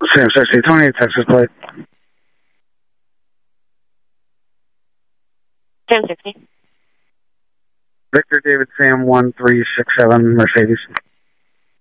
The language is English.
Sam 60, Tony, Texas plate. Sam 60. Victor David Sam 1367 Mercedes.